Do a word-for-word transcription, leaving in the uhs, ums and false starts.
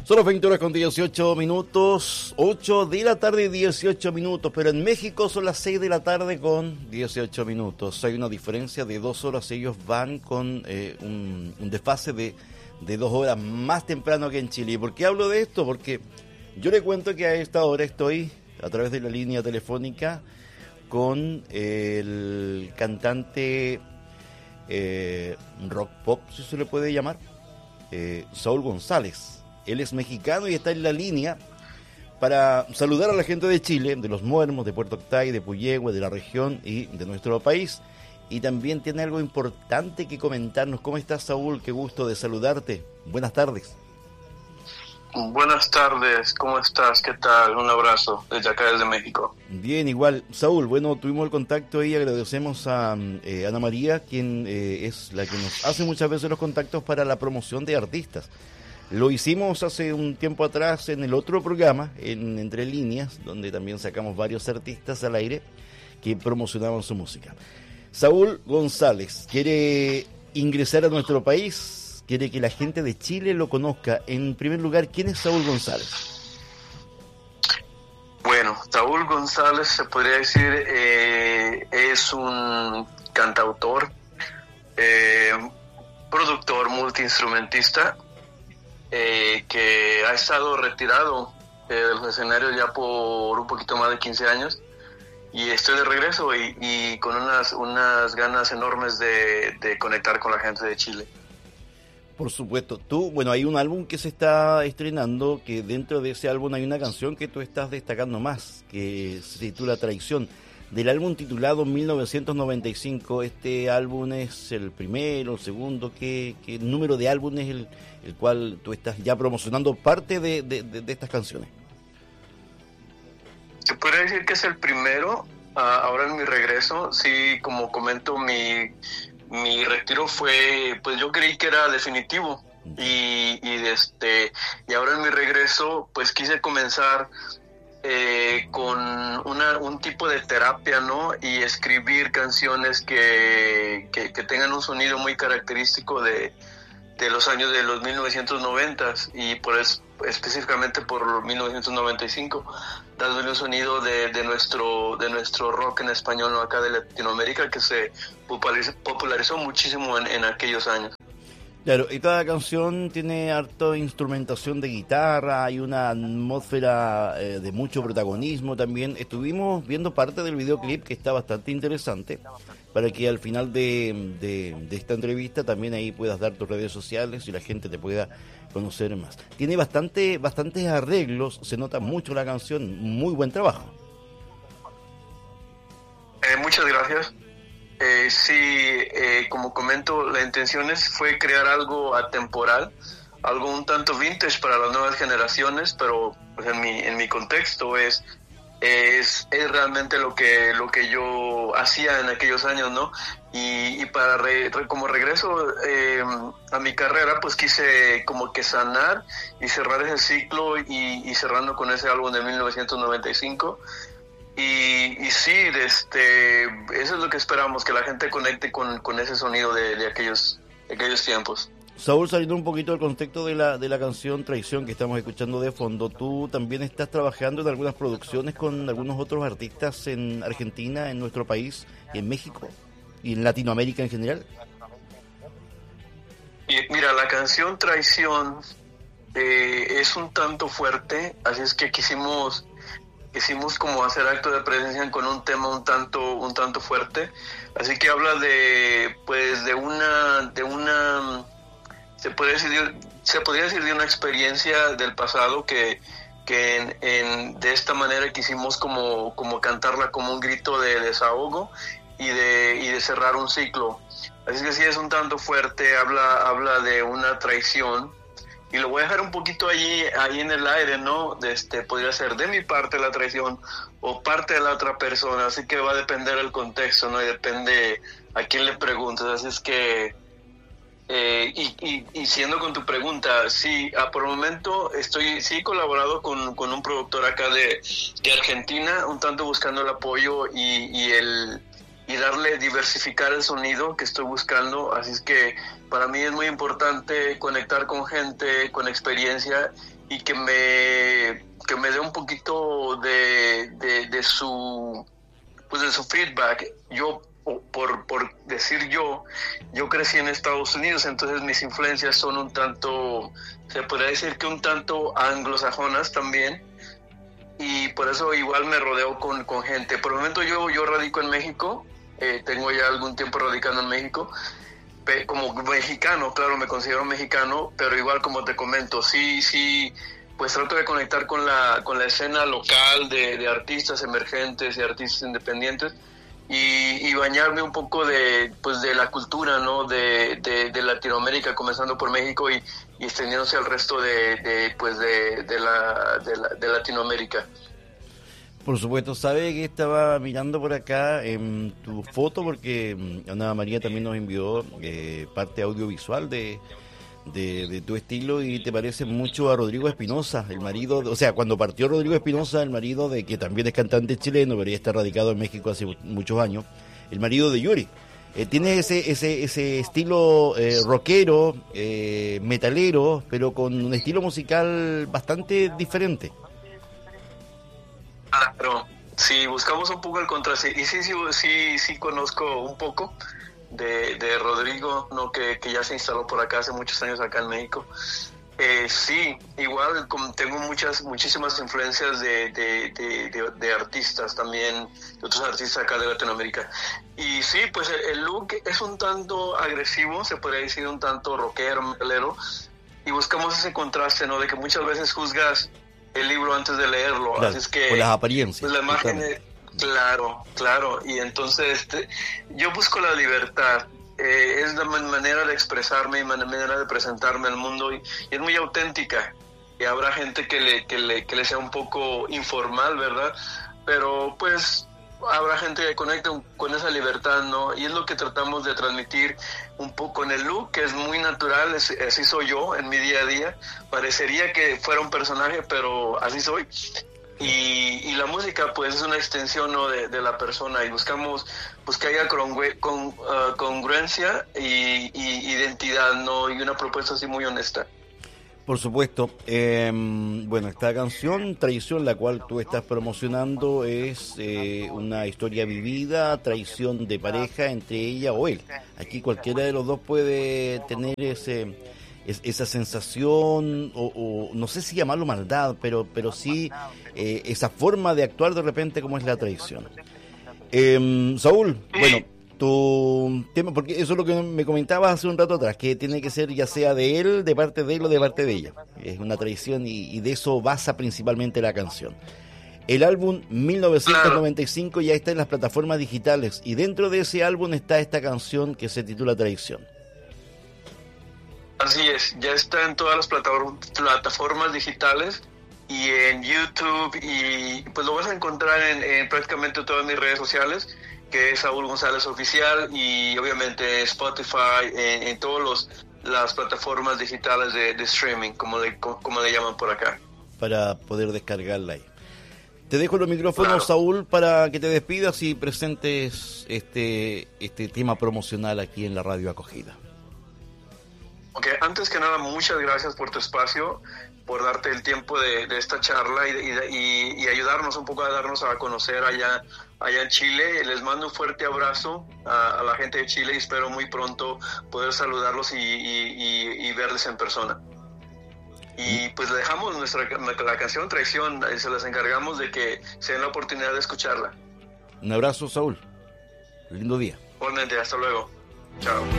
Son las veinte horas con dieciocho minutos, ocho de la tarde, dieciocho minutos, pero en México son las seis de la tarde con dieciocho minutos. Hay una diferencia de dos horas, ellos van con eh, un, un desfase de, de dos horas más temprano que en Chile. ¿Y por qué hablo de esto? Porque yo le cuento que a esta hora estoy a través de la línea telefónica con el cantante eh, rock pop, si se le puede llamar, eh, Saúl González. Él es mexicano y está en la línea para saludar a la gente de Chile, de Los Muermos, de Puerto Octay, de Puyehue, de la región y de nuestro país. Y también tiene algo importante que comentarnos. ¿Cómo estás, Saúl? Qué gusto de saludarte. Buenas tardes. Buenas tardes, ¿cómo estás? ¿Qué tal? Un abrazo desde acá, desde México. Bien, igual. Saúl, bueno, tuvimos el contacto y agradecemos a eh, Ana María, quien eh, es la que nos hace muchas veces los contactos para la promoción de artistas. Lo hicimos hace un tiempo atrás en el otro programa, en Entre Líneas, donde también sacamos varios artistas al aire que promocionaban su música. Saúl González quiere ingresar a nuestro país, quiere que la gente de Chile lo conozca. En primer lugar, ¿quién es Saúl González? Bueno, Saúl González, se podría decir, eh, es un cantautor, eh, productor, multiinstrumentista, Eh, que ha estado retirado eh, de los escenarios ya por un poquito más de quince años, y estoy de regreso y, y con unas unas ganas enormes de, de conectar con la gente de Chile. Por supuesto. Tú, bueno, hay un álbum que se está estrenando, que dentro de ese álbum hay una canción que tú estás destacando más, que se titula Traición. Del álbum titulado mil novecientos noventa y cinco, ¿este álbum es el primero, el segundo? ¿Qué, qué número de álbum es el, el cual tú estás ya promocionando parte de, de, de, de estas canciones? Se podría decir que es el primero. Uh, ahora en mi regreso, sí, como comento, mi, mi retiro fue, pues yo creí que era definitivo. Y, y, este, y ahora en mi regreso, pues quise comenzar Eh, con una, un tipo de terapia, ¿no? Y escribir canciones que, que, que tengan un sonido muy característico de, de los años de los mil novecientos noventa, y por eso, específicamente por mil novecientos noventa y cinco, dándole un sonido de, de nuestro de nuestro rock en español, ¿no? Acá de Latinoamérica, que se popularizó, popularizó muchísimo en, en aquellos años. Claro, y cada canción tiene harta instrumentación de guitarra, hay una atmósfera eh, de mucho protagonismo también. Estuvimos viendo parte del videoclip que está bastante interesante, para que al final de, de, de esta entrevista también ahí puedas dar tus redes sociales y la gente te pueda conocer más. Tiene bastante bastantes arreglos, se nota mucho la canción, muy buen trabajo. Eh, muchas gracias. Eh, sí, eh, como comento, la intención es, fue crear algo atemporal, algo un tanto vintage para las nuevas generaciones, pero pues, en mi en mi contexto es es, es realmente lo que lo que yo hacía en aquellos años, ¿no? Y, y para re, re, como regreso eh, a mi carrera, pues quise como que sanar y cerrar ese ciclo, y, y cerrando con ese álbum de mil novecientos noventa y cinco. Y, y sí, este, eso es lo que esperamos, que la gente conecte con, con ese sonido de, de, aquellos, de aquellos tiempos. Saúl, saliendo un poquito del contexto de la, de la canción Traición que estamos escuchando de fondo, ¿tú también estás trabajando en algunas producciones con algunos otros artistas en Argentina, en nuestro país, y en México, y en Latinoamérica en general? Y mira, la canción Traición eh, es un tanto fuerte, así es que quisimos... Hicimos como hacer acto de presencia con un tema un tanto un tanto fuerte, así que habla de pues de una de una se puede decir se podría decir de una experiencia del pasado que que en, en de esta manera quisimos como como cantarla como un grito de desahogo y de y de cerrar un ciclo. Así que sí, es un tanto fuerte, habla habla de una traición. Y lo voy a dejar un poquito allí, ahí en el aire, ¿no? De este, podría ser de mi parte la traición o parte de la otra persona, así que va a depender del contexto, ¿no? Y depende a quién le preguntas, así es que... Eh, y, y, y siendo con tu pregunta, sí, ah, por el momento estoy, sí he colaborado con, con un productor acá de, de Argentina, un tanto buscando el apoyo y, y el... y darle, diversificar el sonido que estoy buscando, así es que para mí es muy importante conectar con gente con experiencia y que me, que me dé un poquito de, de, de su, pues de su feedback. Yo, por, por decir yo, yo crecí en Estados Unidos, entonces mis influencias son un tanto, se podría decir que un tanto anglosajonas también, y por eso igual me rodeo con, con gente. Por el momento yo, yo radico en México, eh, tengo ya algún tiempo radicando en México, pe- como mexicano, claro, me considero mexicano, pero igual como te comento, sí, sí, pues trato de conectar con la, con la escena local de, de artistas emergentes y artistas independientes, y, y bañarme un poco de, pues de la cultura, ¿no? de, de, de Latinoamérica, comenzando por México y, y extendiéndose al resto de, de pues de, de, la, de, la, de Latinoamérica. Por supuesto, sabe que estaba mirando por acá en tu foto, porque Ana María también nos envió eh, parte audiovisual de, de, de tu estilo, y te parece mucho a Rodrigo Espinosa, el marido, de, o sea, cuando partió Rodrigo Espinosa, el marido de, que también es cantante chileno, pero ya está radicado en México hace muchos años, el marido de Yuri. Eh, tiene ese ese ese estilo eh, rockero, eh, metalero, pero con un estilo musical bastante diferente. Claro, sí, buscamos un poco el contraste, y sí, sí, sí, sí conozco un poco de, de Rodrigo, no que, que ya se instaló por acá hace muchos años acá en México. Eh, sí, igual como tengo muchas, muchísimas influencias de, de, de, de, de artistas también, de otros artistas acá de Latinoamérica. Y sí, pues el, el look es un tanto agresivo, se podría decir un tanto rockero, metalero, y buscamos ese contraste, ¿no? De que muchas veces juzgas el libro antes de leerlo, Claro, así es que por las apariencias. pues la imagen es, claro, claro, y entonces este, yo busco la libertad. Eh, es la man- manera de expresarme y man- manera de presentarme al mundo, y, y es muy auténtica, y habrá gente que le, que le que le sea un poco informal, ¿verdad? Pero pues habrá gente que conecte con esa libertad, ¿no? Y es lo que tratamos de transmitir un poco en el look, que es muy natural, es, así soy yo en mi día a día. Parecería que fuera un personaje, pero así soy. Y, y la música pues es una extensión, ¿no? de, de la persona, y buscamos pues que haya congrue- con, uh, congruencia y, y identidad, ¿no? Y una propuesta así muy honesta. Por supuesto. Eh, bueno, esta canción, Traición, la cual tú estás promocionando, es eh, una historia vivida, traición de pareja entre ella o él. Aquí cualquiera de los dos puede tener ese, es, esa sensación, o, o no sé si llamarlo maldad, pero, pero sí eh, esa forma de actuar de repente como es la traición. Eh, Saúl, bueno, tu tema, porque eso es lo que me comentabas hace un rato atrás, que tiene que ser ya sea de él, de parte de él o de parte de ella. Es una traición, y, y de eso basa principalmente la canción. El álbum mil novecientos noventa y cinco ya está en las plataformas digitales, y dentro de ese álbum está esta canción que se titula Traición. Así es, ya está en todas las plataform- plataformas digitales y en YouTube, y pues lo vas a encontrar en, en prácticamente todas mis redes sociales, que es Saúl González Oficial, y obviamente Spotify, en, en todas las plataformas digitales de, de streaming, como le, como le llaman por acá. Para poder descargarla ahí. Te dejo los micrófonos, Claro. Saúl, para que te despidas y presentes este, este tema promocional aquí en la Radio Acogida. Ok, antes que nada, muchas gracias por tu espacio, por darte el tiempo de, de esta charla, y, y, y ayudarnos un poco a darnos a conocer allá, allá en Chile. Les mando un fuerte abrazo a, a la gente de Chile, y espero muy pronto poder saludarlos y, y, y, y verles en persona. Y pues le dejamos nuestra la canción Traición, se las encargamos de que se den la oportunidad de escucharla. Un abrazo, Saúl. Lindo día. Igualmente, hasta luego. Chao.